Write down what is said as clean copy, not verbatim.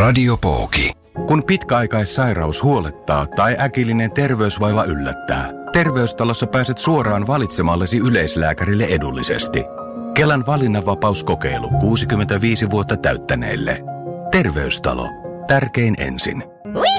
Radiopooki. Kun pitkäaikaissairaus huolettaa tai äkillinen terveysvaiva yllättää, Terveystalossa pääset suoraan valitsemallesi yleislääkärille edullisesti. Kelan valinnanvapauskokeilu 65 vuotta täyttäneille. Terveystalo. Tärkein ensin.